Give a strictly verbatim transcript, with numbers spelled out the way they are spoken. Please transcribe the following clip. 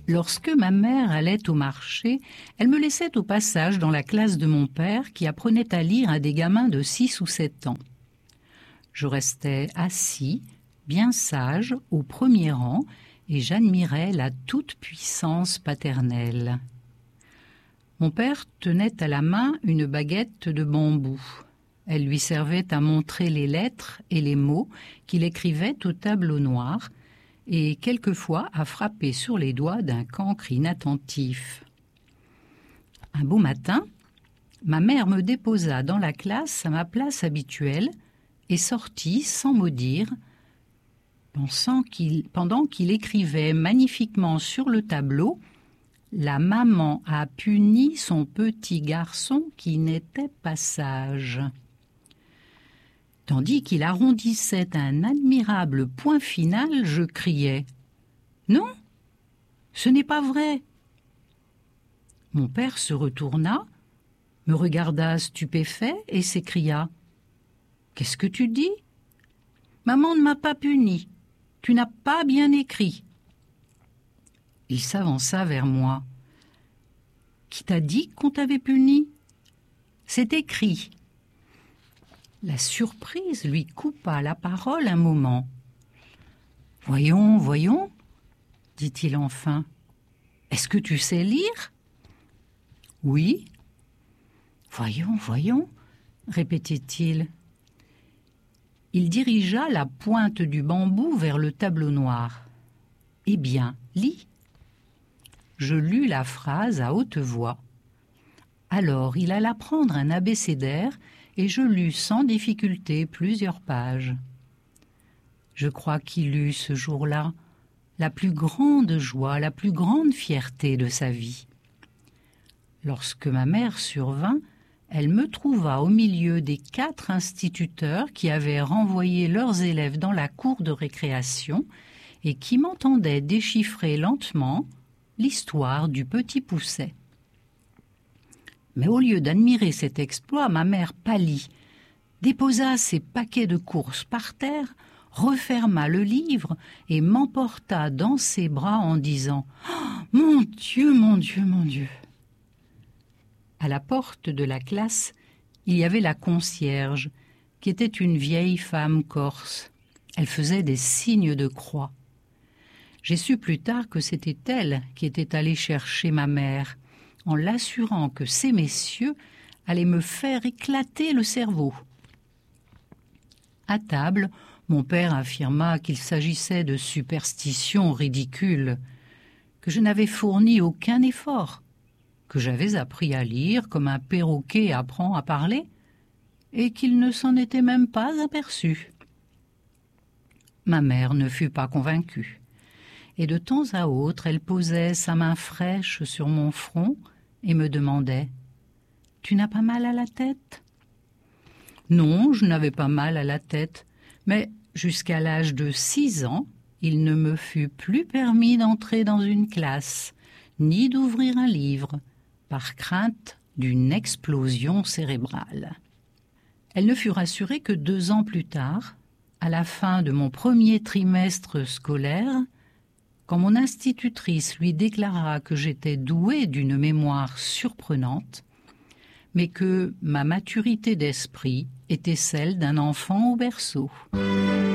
Lorsque ma mère allait au marché, elle me laissait au passage dans la classe de mon père qui apprenait à lire à des gamins de six ou sept ans. Je restais assis, bien sage, au premier rang, et j'admirais la toute-puissance paternelle. Mon père tenait à la main une baguette de bambou. Elle lui servait à montrer les lettres et les mots qu'il écrivait au tableau noir, et quelquefois à frapper sur les doigts d'un cancre inattentif. Un beau matin, ma mère me déposa dans la classe à ma place habituelle et sortit sans mot dire, pensant qu'il, pendant qu'il écrivait magnifiquement sur le tableau « La maman a puni son petit garçon qui n'était pas sage ». Tandis qu'il arrondissait un admirable point final, je criais « Non, ce n'est pas vrai !» Mon père se retourna, me regarda stupéfait et s'écria « Qu'est-ce que tu dis ? Maman ne m'a pas puni, tu n'as pas bien écrit. » Il s'avança vers moi. « Qui t'a dit qu'on t'avait puni ? C'est écrit. » La surprise lui coupa la parole un moment. « Voyons, voyons, » dit-il enfin. « Est-ce que tu sais lire ?»« Oui. »« Voyons, voyons, » répétait-il. Il dirigea la pointe du bambou vers le tableau noir. « Eh bien, lis. » Je lus la phrase à haute voix. Alors il alla prendre un abécédaire et je lus sans difficulté plusieurs pages. Je crois qu'il eut ce jour-là la plus grande joie, la plus grande fierté de sa vie. Lorsque ma mère survint, elle me trouva au milieu des quatre instituteurs qui avaient renvoyé leurs élèves dans la cour de récréation et qui m'entendaient déchiffrer lentement l'histoire du petit Pousset. Mais au lieu d'admirer cet exploit, ma mère pâlit, déposa ses paquets de courses par terre, referma le livre et m'emporta dans ses bras en disant oh, « Mon Dieu, mon Dieu, mon Dieu !» À la porte de la classe, il y avait la concierge, qui était une vieille femme corse. Elle faisait des signes de croix. J'ai su plus tard que c'était elle qui était allée chercher ma mère, en l'assurant que ces messieurs allaient me faire éclater le cerveau. À table, mon père affirma qu'il s'agissait de superstitions ridicules, que je n'avais fourni aucun effort, que j'avais appris à lire comme un perroquet apprend à parler, et qu'il ne s'en était même pas aperçu. Ma mère ne fut pas convaincue, et de temps à autre elle posait sa main fraîche sur mon front et me demandait « Tu n'as pas mal à la tête ?» Non, je n'avais pas mal à la tête, mais jusqu'à l'âge de six ans, il ne me fut plus permis d'entrer dans une classe, ni d'ouvrir un livre, par crainte d'une explosion cérébrale. Elle ne fut rassurée que deux ans plus tard, à la fin de mon premier trimestre scolaire, quand mon institutrice lui déclara que j'étais douée d'une mémoire surprenante, mais que ma maturité d'esprit était celle d'un enfant au berceau.